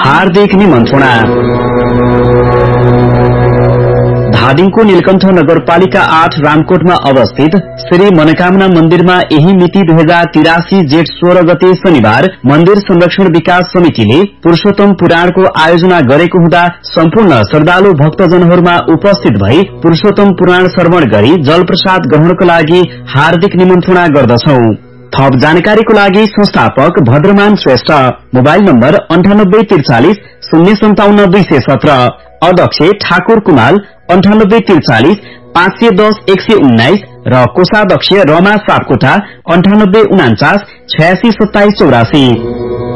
हार्दिक निमन्त्रणा। धादिङको नीलकण्ठ नगरपालिका 8 रामकोटमा अवस्थित श्री मनोकामना मन्दिरमा यही मिति 2083 जेठ 16 गते शनिबार मन्दिर संरक्षण विकास समितिले पुरुषोत्तम पुराणको आयोजना गरेको हुँदा सम्पूर्ण श्रद्धालु भक्तजनहरूमा उपस्थित भई पुरुषोत्तम पुराण श्रवण गरी जल प्रसाद ग्रहणको लागि हार्दिक निमन्त्रणा गर्दछौं। थप जानकारीको लागि संस्थापक भद्रमान श्रेष्ठ, मोबाइल नम्बर 9843 057 217, अध्यक्ष ठाकुर कुमाल 9843 510 119 र कोषाध्यक्ष रमा सापकोटा 9849 86 27 84।